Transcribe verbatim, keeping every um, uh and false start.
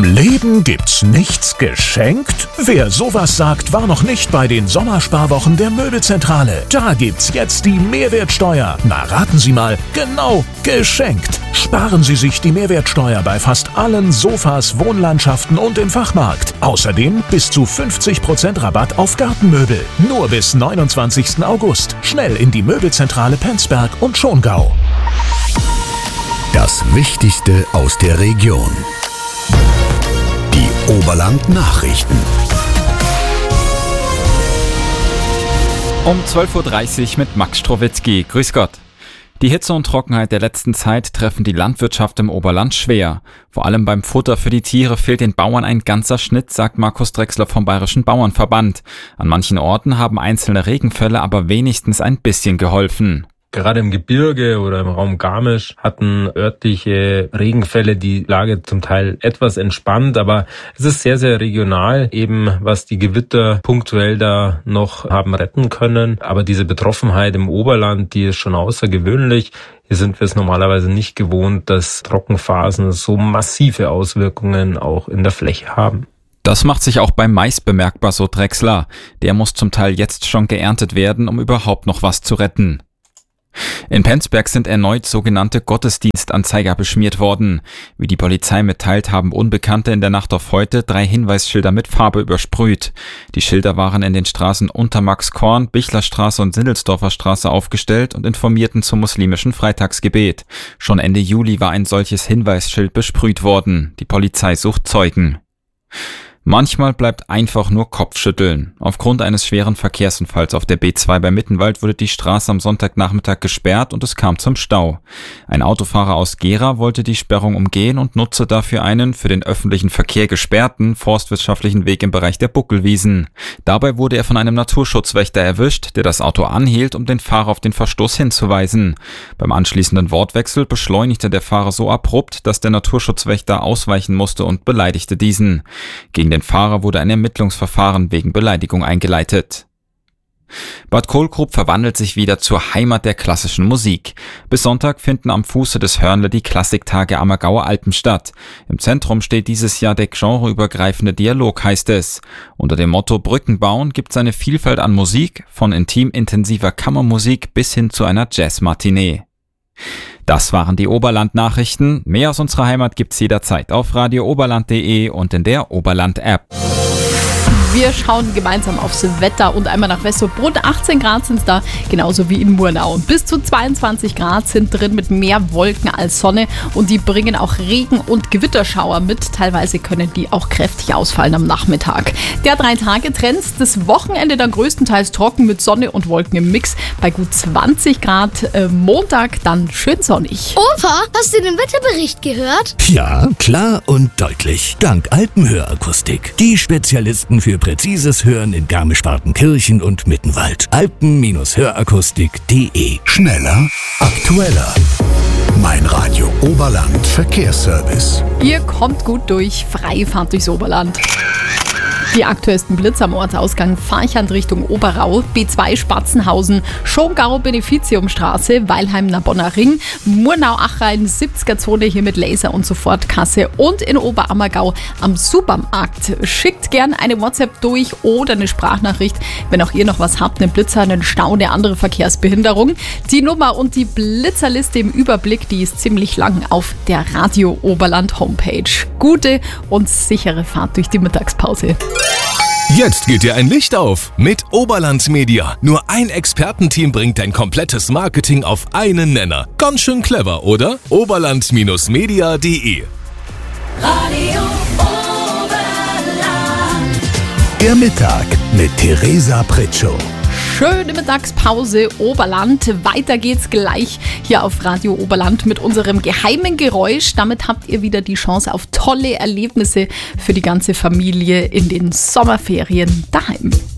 Im Leben gibt's nichts geschenkt? Wer sowas sagt, war noch nicht bei den Sommersparwochen der Möbelzentrale. Da gibt's jetzt die Mehrwertsteuer. Na, raten Sie mal, genau, geschenkt. Sparen Sie sich die Mehrwertsteuer bei fast allen Sofas, Wohnlandschaften und im Fachmarkt. Außerdem bis zu fünfzig Prozent Rabatt auf Gartenmöbel. Nur bis neunundzwanzigsten August. Schnell in die Möbelzentrale Penzberg und Schongau. Das Wichtigste aus der Region. Die Oberland-Nachrichten. Um zwölf Uhr dreißig mit Max Strowitzki. Grüß Gott. Die Hitze und Trockenheit der letzten Zeit treffen die Landwirtschaft im Oberland schwer. Vor allem beim Futter für die Tiere fehlt den Bauern ein ganzer Schnitt, sagt Markus Drechsler vom Bayerischen Bauernverband. An manchen Orten haben einzelne Regenfälle aber wenigstens ein bisschen geholfen. Gerade im Gebirge oder im Raum Garmisch hatten örtliche Regenfälle die Lage zum Teil etwas entspannt, aber es ist sehr, sehr regional, eben was die Gewitter punktuell da noch haben retten können. Aber diese Betroffenheit im Oberland, die ist schon außergewöhnlich. Hier sind wir es normalerweise nicht gewohnt, dass Trockenphasen so massive Auswirkungen auch in der Fläche haben. Das macht sich auch beim Mais bemerkbar, so Drechsler. Der muss zum Teil jetzt schon geerntet werden, um überhaupt noch was zu retten. In Penzberg sind erneut sogenannte Gottesdienstanzeiger beschmiert worden. Wie die Polizei mitteilt, haben Unbekannte in der Nacht auf heute drei Hinweisschilder mit Farbe übersprüht. Die Schilder waren in den Straßen Untermaxkorn, Bichlerstraße und Sindelsdorfer Straße aufgestellt und informierten zum muslimischen Freitagsgebet. Schon Ende Juli war ein solches Hinweisschild besprüht worden. Die Polizei sucht Zeugen. Manchmal bleibt einfach nur Kopfschütteln. Aufgrund eines schweren Verkehrsunfalls auf der B zwei bei Mittenwald wurde die Straße am Sonntagnachmittag gesperrt und es kam zum Stau. Ein Autofahrer aus Gera wollte die Sperrung umgehen und nutzte dafür einen für den öffentlichen Verkehr gesperrten forstwirtschaftlichen Weg im Bereich der Buckelwiesen. Dabei wurde er von einem Naturschutzwächter erwischt, der das Auto anhielt, um den Fahrer auf den Verstoß hinzuweisen. Beim anschließenden Wortwechsel beschleunigte der Fahrer so abrupt, dass der Naturschutzwächter ausweichen musste und beleidigte diesen. Gegen den Fahrer wurde ein Ermittlungsverfahren wegen Beleidigung eingeleitet. Bad Kohlgrub verwandelt sich wieder zur Heimat der klassischen Musik. Bis Sonntag finden am Fuße des Hörnle die Klassiktage Ammergauer Alpen statt. Im Zentrum steht dieses Jahr der genreübergreifende Dialog, heißt es. Unter dem Motto Brücken bauen gibt es eine Vielfalt an Musik, von intim-intensiver Kammermusik bis hin zu einer Jazz-Matinee. Das waren die Oberland-Nachrichten. Mehr aus unserer Heimat gibt's jederzeit auf radio oberland punkt de und in der Oberland-App. Wir schauen gemeinsam aufs Wetter und einmal nach Westerbrunn. achtzehn Grad sind es da, genauso wie in Murnau. Bis zu zweiundzwanzig Grad sind drin mit mehr Wolken als Sonne und die bringen auch Regen- und Gewitterschauer mit. Teilweise können die auch kräftig ausfallen am Nachmittag. Der Drei-Tage-Trend, das Wochenende dann größtenteils trocken mit Sonne und Wolken im Mix bei gut zwanzig Grad. Äh, Montag dann schön sonnig. Opa, hast du den Wetterbericht gehört? Ja, klar und deutlich. Dank Alpenhörakustik. Die Spezialisten für präzises Hören in Garmisch-Partenkirchen und Mittenwald. alpen Hörakustik punkt de. Schneller, aktueller. Mein Radio Oberland Verkehrsservice. Ihr kommt gut durch, Freifahrt durchs Oberland. Die aktuellsten Blitze am Ortsausgang Farchand Richtung Oberau, B zwei Spatzenhausen, Schongau Beneficiumstraße, Weilheim-Nabonner Ring, Murnau-Achrein, siebziger-Zone hier mit Laser- und Sofortkasse und in Oberammergau am Supermarkt. Schickt gern eine WhatsApp durch oder eine Sprachnachricht, wenn auch ihr noch was habt, einen Blitzer, einen Stau, eine andere Verkehrsbehinderung. Die Nummer und die Blitzerliste im Überblick, die ist ziemlich lang auf der Radio Oberland Homepage. Gute und sichere Fahrt durch die Mittagspause. Jetzt geht dir ein Licht auf mit Oberland Media. Nur ein Expertenteam bringt dein komplettes Marketing auf einen Nenner. Ganz schön clever, oder? oberland Media punkt de. Radio Oberland. Der Mittag mit Theresa Pritschow. Schöne Mittagspause Oberland. Weiter geht's gleich hier auf Radio Oberland mit unserem geheimen Geräusch. Damit habt ihr wieder die Chance auf tolle Erlebnisse für die ganze Familie in den Sommerferien daheim.